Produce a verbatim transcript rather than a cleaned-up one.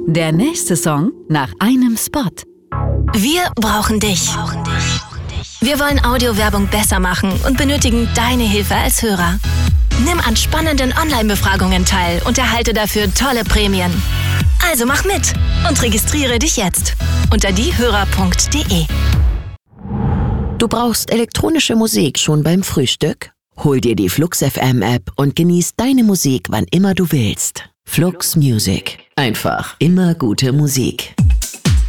Der nächste Song nach einem Spot. Wir brauchen dich. Wir wollen Audiowerbung besser machen und benötigen deine Hilfe als Hörer. Nimm an spannenden Online-Befragungen teil und erhalte dafür tolle Prämien. Also mach mit und registriere dich jetzt unter diehörer punkt de. Du brauchst elektronische Musik schon beim Frühstück? Hol dir die Flux F M App und genieß deine Musik, wann immer du willst. Flux Music. Einfach immer gute Musik.